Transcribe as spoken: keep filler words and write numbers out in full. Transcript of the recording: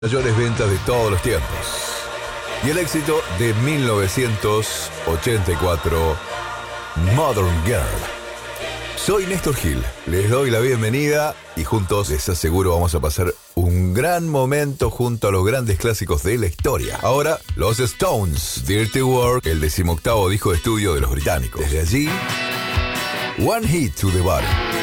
Mayores ventas de todos los tiempos. Y el éxito de mil novecientos ochenta y cuatro, Modern Girl. Soy Néstor Gil, les doy la bienvenida y juntos les aseguro vamos a pasar un gran momento junto a los grandes clásicos de la historia. Ahora, los Stones, Dirty Work, el decimoctavo disco de estudio de los británicos. Desde allí, One Hit to the Body.